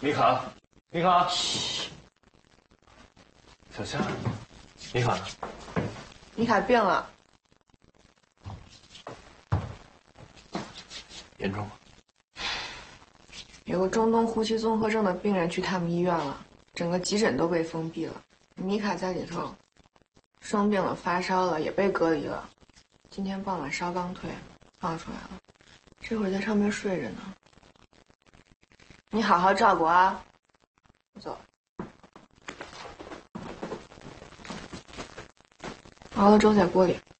米卡，米卡，小夏，米卡呢？ 米卡病了， 严重吗？ 有个中东呼吸综合症的病人去他们医院了，整个急诊都被封闭了。米卡在里头，生病了，发烧了，也被隔离了。今天傍晚烧刚退，放出来了，这会儿在上面睡着呢。你好好照顾啊，我走了。熬了粥在锅里。